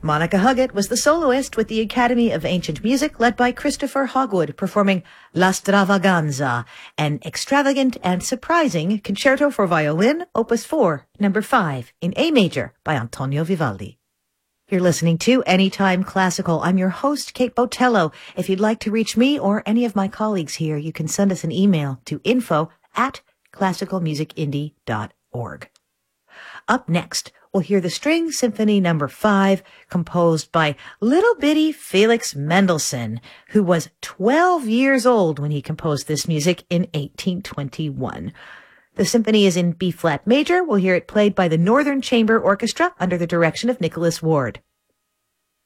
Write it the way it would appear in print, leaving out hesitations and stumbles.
Monica Huggett was the soloist with the Academy of Ancient Music, led by Christopher Hogwood, performing La Stravaganza, an extravagant and surprising concerto for violin, opus 4, number 5, in A major by Antonio Vivaldi. You're listening to Anytime Classical. I'm your host, Kate Botello. If you'd like to reach me or any of my colleagues here, you can send us an email to info@classicalmusicindie.org. Up next, we'll hear the String Symphony No. 5, composed by little bitty Felix Mendelssohn, who was 12 years old when he composed this music in 1821. The symphony is in B-flat major. We'll hear it played by the Northern Chamber Orchestra under the direction of Nicholas Ward.